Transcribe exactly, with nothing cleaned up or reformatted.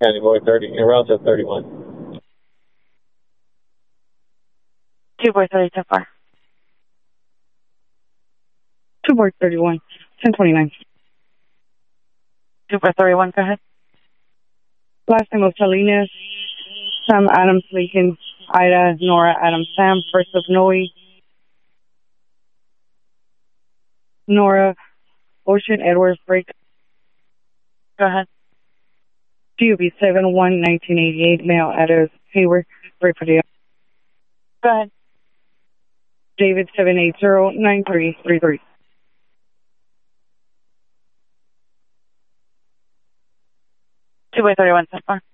County Boy thirty, and relative thirty-one. Two Boy thirty, so far. Two Boy thirty-one, ten twenty-nine. Two Boy thirty-one, go ahead. Last name of Salinas, Sam Adams Lincoln, Ida Nora Adams Sam, first of Noe, Nora Ocean Edwards Break. Go ahead. D U B seven one nineteen eighty-eight, male address Hayward, Break for the. Go ahead. David seven eight zero nine three three three. Two Boy thirty-one, so far.